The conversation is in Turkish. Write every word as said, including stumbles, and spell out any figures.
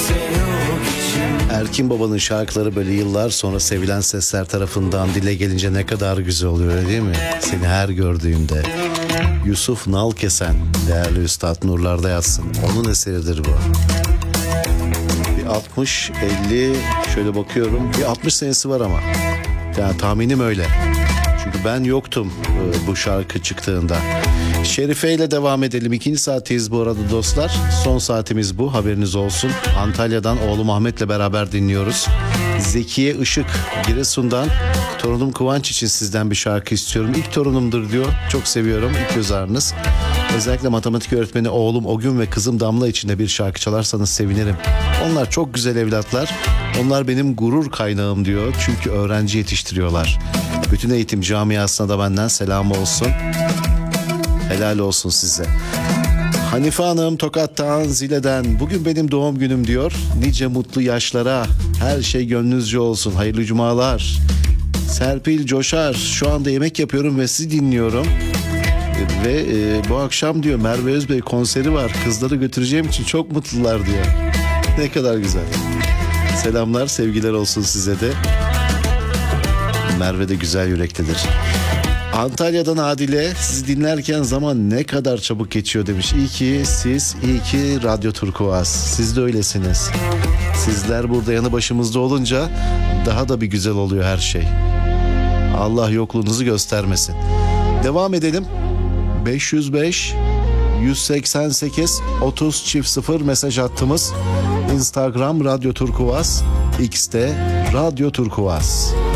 Erkin Baba'nın şarkıları böyle yıllar sonra sevilen sesler tarafından dile gelince ne kadar güzel oluyor, öyle değil mi? Seni her gördüğümde. Yusuf Nalkesen, değerli üstad, nurlarda yatsın. Onun eseridir bu. Bir altmış elli şöyle bakıyorum, bir altmış senesi var ama. Yani tahminim öyle. Çünkü ben yoktum bu şarkı çıktığında. Şerife ile devam edelim. İkinci saatteyiz bu arada dostlar. Son saatimiz bu, haberiniz olsun. Antalya'dan oğlum Ahmet'le beraber dinliyoruz. Zekiye Işık Giresun'dan, torunum Kıvanç için sizden bir şarkı istiyorum. İlk torunumdur diyor. Çok seviyorum. İlk göz ağrınız. Özellikle matematik öğretmeni oğlum Ogün ve kızım Damla için de bir şarkı çalarsanız sevinirim. Onlar çok güzel evlatlar. Onlar benim gurur kaynağım diyor. Çünkü öğrenci yetiştiriyorlar. Bütün eğitim camiasına da benden selam olsun. Helal olsun size. Hanife Hanım Tokat'tan, Zile'den, bugün benim doğum günüm diyor. Nice mutlu yaşlara, her şey gönlünüzce olsun. Hayırlı cumalar. Serpil Coşar, şu anda yemek yapıyorum ve sizi dinliyorum. Ve e, bu akşam diyor Merve Özbey konseri var. Kızları götüreceğim için çok mutlular diyor. Ne kadar güzel. Selamlar, sevgiler olsun size de. Merve de güzel yüreklidir. Antalya'dan Adile, sizi dinlerken zaman ne kadar çabuk geçiyor demiş. İyi ki siz, iyi ki Radyo Turkuaz. Siz de öylesiniz. Sizler burada yanı başımızda olunca daha da bir güzel oluyor her şey. Allah yokluğunuzu göstermesin. Devam edelim. beş yüz beş yüz seksen sekiz otuz çift sıfır mesaj hattımız. Instagram Radyo Turkuaz, X'te Radyo Turkuaz.